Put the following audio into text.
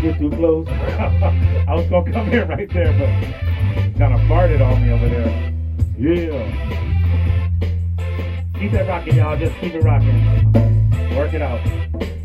Get too close. I was gonna come in right there, but kind of farted on me over there. Yeah. Keep that rocking, y'all. Just keep it rocking. Work it out.